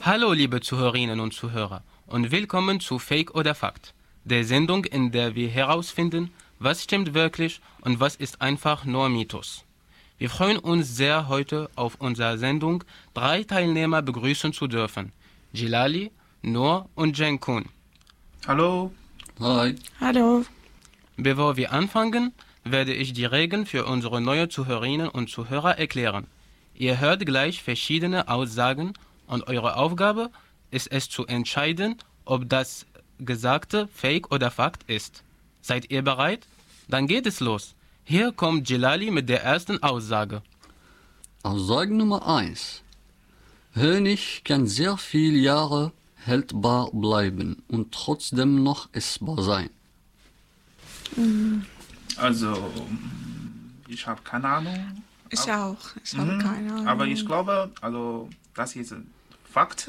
Hallo liebe Zuhörerinnen und Zuhörer und willkommen zu Fake oder Fakt, der Sendung, in der wir herausfinden, was stimmt wirklich und was ist einfach nur Mythos. Wir freuen uns sehr, heute auf unserer Sendung 3 Teilnehmer begrüßen zu dürfen: Jilali, Noor und Cenkun. Hallo. Hi. Hallo. Bevor wir anfangen, werde ich die Regeln für unsere neuen Zuhörerinnen und Zuhörer erklären. Ihr hört gleich verschiedene Aussagen und eure Aufgabe ist es zu entscheiden, ob das Gesagte Fake oder Fakt ist. Seid ihr bereit? Dann geht es los. Hier kommt Jilali mit der ersten Aussage. Aussage Nummer 1. Honig kann sehr viele Jahre haltbar bleiben und trotzdem noch essbar sein. Also, ich habe keine Ahnung. Ich auch. Ich habe keine Ahnung. Aber ich glaube, also, das ist Fakt.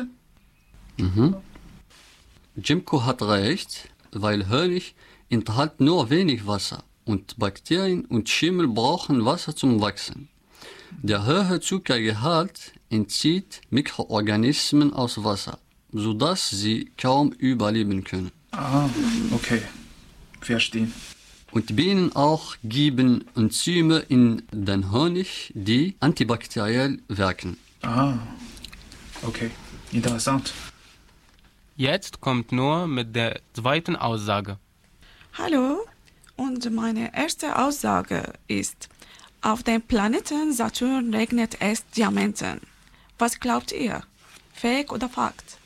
Jimko hat recht, weil Honig enthält nur wenig Wasser und Bakterien und Schimmel brauchen Wasser zum Wachsen. Der hohe Zuckergehalt entzieht Mikroorganismen aus Wasser, sodass sie kaum überleben können. Ah, okay. Verstehen. Und Bienen auch geben Enzyme in den Honig, die antibakteriell wirken. Ah, okay. Interessant. Jetzt kommt Noor mit der zweiten Aussage. Hallo. Und meine erste Aussage ist, auf dem Planeten Saturn regnet es Diamanten. Was glaubt ihr? Fake oder Fakt?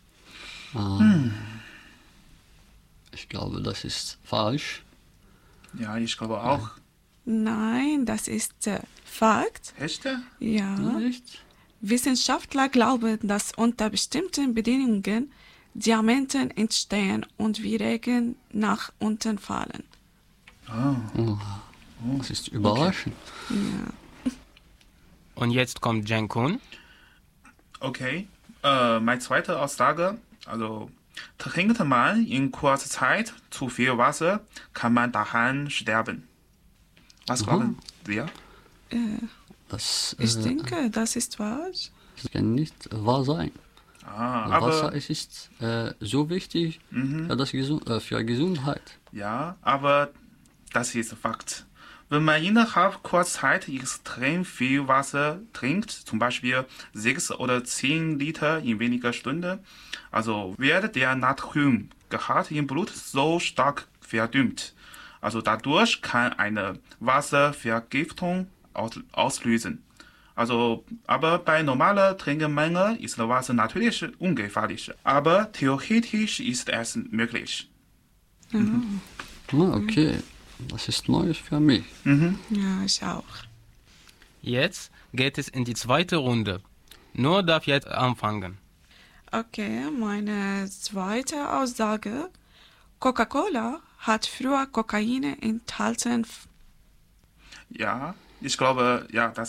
Ich glaube, das ist falsch. Ja, ich glaube auch. Nein, das ist Fakt. Echt? Ja. Nicht? Wissenschaftler glauben, dass unter bestimmten Bedingungen Diamanten entstehen und wie Regen nach unten fallen. Ah, Das ist überraschend. Ja. Und jetzt kommt Cenkun. okay. Meine zweite Aussage, also, trinkt man in kurzer Zeit zu viel Wasser, kann man daran sterben. Was glauben wir? Ich denke, das ist falsch. Das kann nicht wahr sein. Wasser Aber, ist so wichtig für Gesundheit. ja, aber das ist Fakt. Wenn man innerhalb kurzer Zeit extrem viel Wasser trinkt, zum Beispiel 6 oder 10 Liter in weniger Stunden, also wird der Natriumgehalt im Blut so stark verdünnt. Also dadurch kann eine Wasservergiftung auslösen. Also, aber bei normaler Trinkmenge ist Wasser natürlich ungefährlich. Aber theoretisch ist es möglich. Okay, das ist Neues für mich. Ja, ich auch. Jetzt geht es in die zweite Runde. Noor darf jetzt anfangen. Okay, meine zweite Aussage. Coca-Cola hat früher Kokain enthalten. Ja, ich glaube, ja, das